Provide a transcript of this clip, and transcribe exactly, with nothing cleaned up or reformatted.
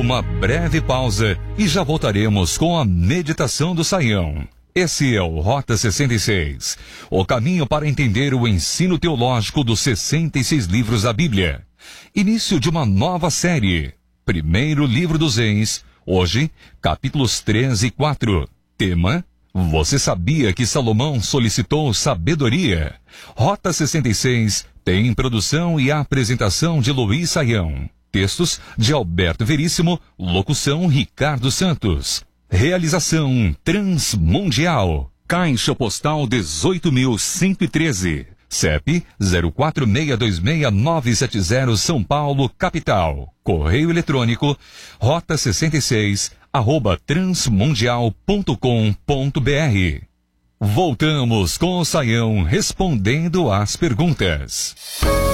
uma breve pausa e já voltaremos com a meditação do Saião. Esse é o Rota sessenta e seis, o caminho para entender o ensino teológico dos sessenta e seis livros da Bíblia. Início de uma nova série. Primeiro livro dos Reis, hoje, capítulos três e quatro. Tema: Você sabia que Salomão solicitou sabedoria? Rota sessenta e seis tem produção e apresentação de Luiz Saião. Textos de Alberto Veríssimo, locução Ricardo Santos. Realização Transmundial. Caixa Postal dezoito mil cento e treze. C E P zero quatro seis dois seis nove sete zero, São Paulo, capital. Correio eletrônico rota sessenta e seis arroba transmundial ponto com ponto br. Voltamos com o Saião respondendo às perguntas.